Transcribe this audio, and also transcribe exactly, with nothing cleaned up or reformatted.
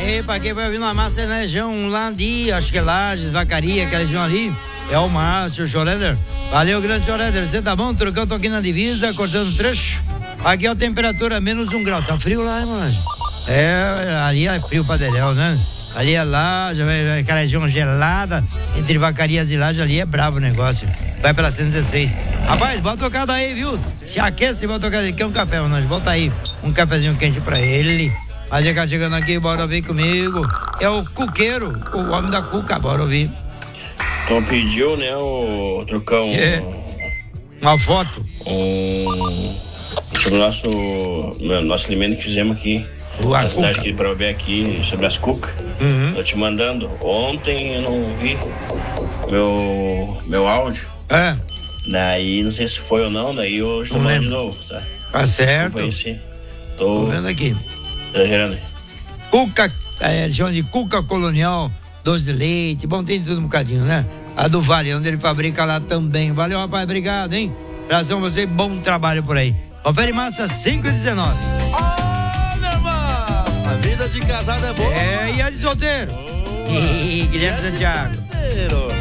Ei, pra quem vai ouvir uma massa na região lá de, acho que é Lages, Vacaria, aquela região ali, é o Márcio Schroeder. Valeu, grande Schroeder, você tá bom? Trocando aqui na divisa, cortando trecho. Aqui é a temperatura menos um grau, tá frio lá, hein, mano? É, ali é frio pra Dedéu, né? Ali é Lages, aquela região gelada, entre Vacarias e Lages, ali é bravo o negócio. Vai pela cento e dezesseis. Rapaz, bota tocada aí, viu? Se aquece, bota tocada aí. Quer um café, nós? Bota aí um cafezinho quente pra ele. Mas ele tá chegando aqui, bora ouvir comigo. É o Cuqueiro, o homem da cuca, bora ouvir. Então pediu, né, o Trucão. É. Uma foto. Um. Sobre o nosso. Nosso alimento que fizemos aqui. Boa, na cidade cuca. que para ver aqui sobre as cucas. Uhum. Tô te mandando. Ontem eu não vi meu, meu áudio. É. Daí não sei se foi ou não, daí hoje tô Não mandando de lembro. novo, tá? Tá certo. Desculpa aí, sim. Tô Tô vendo aqui. exagerando aí. Cuca, é, chama de cuca colonial, doce de leite, bom, tem tudo um bocadinho, né? A do Vale, onde ele fabrica lá também. Valeu, rapaz, obrigado, hein? Abração a você, bom trabalho por aí. Confere Massa cinco e dezenove. Olha, irmão, a vida de casado é boa. É, e a de solteiro? Oh, Ih, Guilherme Santiago. solteiro.